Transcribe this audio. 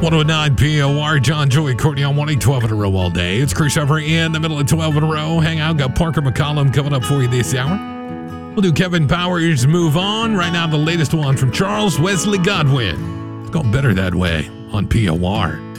109 POR, John, Joey, Courtney on 12 in a row all day. It's Chris over in the middle of 12 in a row. Hang out, got Parker McCollum coming up for you this hour. We'll do Kevin Powers' Move On. Right now, the latest one from Charles Wesley Godwin. It's going better that way on POR.